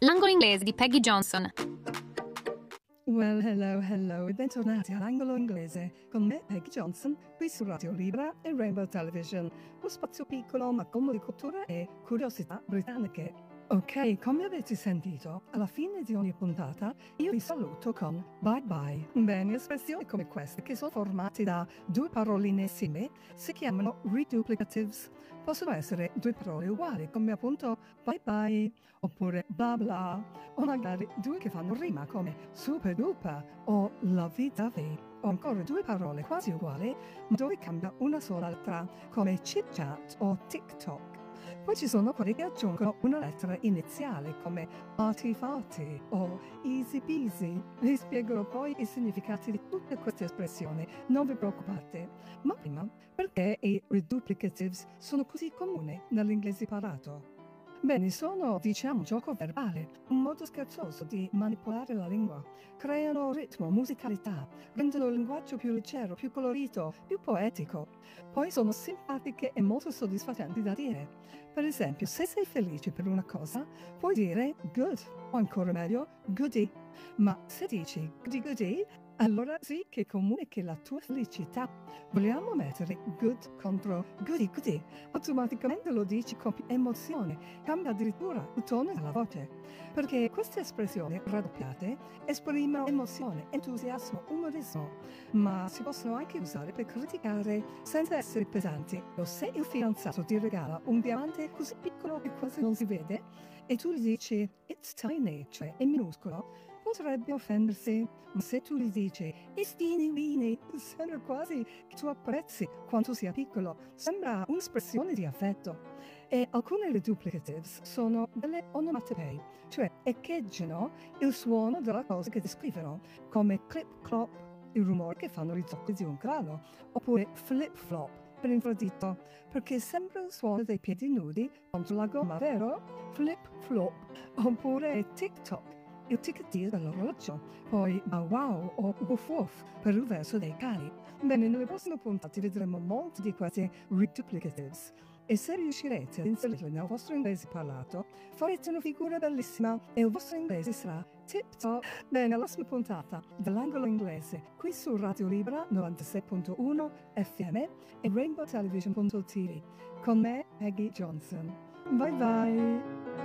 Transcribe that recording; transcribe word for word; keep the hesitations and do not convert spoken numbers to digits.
L'angolo inglese di Peggy Johnson. Well, hello, hello e bentornati all'angolo inglese con me, Peggy Johnson, qui su Radio Libera e Rainbow Television, uno spazio piccolo ma comune di cultura e curiosità britanniche. Ok, come avete sentito, alla fine di ogni puntata io vi saluto con bye bye. Bene, espressioni come queste, che sono formate da due paroline insieme, si chiamano reduplicatives. Possono essere due parole uguali, come appunto bye bye, oppure bla bla, o magari due che fanno rima come super duper o lovey-dovey, o ancora due parole quasi uguali, ma dove cambia una sola lettera, come chit chat o TikTok. Poi ci sono quelli che aggiungono una lettera iniziale come arty farty o easy peasy. Vi spiegherò poi i significati di tutte queste espressioni, non vi preoccupate. Ma prima, perché i reduplicatives sono così comuni nell'inglese parlato? Bene, sono, diciamo, gioco verbale, un modo scherzoso di manipolare la lingua. Creano ritmo, musicalità, rendono il linguaggio più leggero, più colorito, più poetico. Poi sono simpatiche e molto soddisfacenti da dire. Per esempio, se sei felice per una cosa, puoi dire good, o ancora meglio, goody. Ma se dici goody goody, allora sì che comunichi la tua felicità. Vogliamo mettere good contro goody goody, automaticamente lo dici con più emozione, cambia addirittura il tono della voce, perché queste espressioni raddoppiate esprimono emozione, entusiasmo, umorismo, ma si possono anche usare per criticare senza essere pesanti. O se il fidanzato ti regala un diamante così piccolo che quasi non si vede e tu gli dici it's tiny, cioè è minuscolo, potrebbe offendersi, ma se tu gli dici it's teeny weeny, sembra quasi che tu apprezzi quanto sia piccolo, sembra un'espressione di affetto. E alcune reduplicatives sono delle onomatopee, cioè echeggiano il suono della cosa che descrivono, come clip clop, il rumore che fanno i tocchi di un crano, oppure flip flop per infradito, perché sembra il suono dei piedi nudi contro la gomma, vero? Flip flop, oppure TikTok, il ticchettio dell'orologio, poi wow wow o woof woof per il verso dei cani. Bene, nelle prossime puntate vedremo molti di questi reduplicatives e se riuscirete ad inserirli nel vostro inglese parlato, farete una figura bellissima e il vostro inglese sarà tip top. Bene, alla prossima puntata dell'angolo inglese qui su Radio Libera novantasei punto uno F M e Rainbow Television punto T V con me, Peggy Johnson. Bye bye!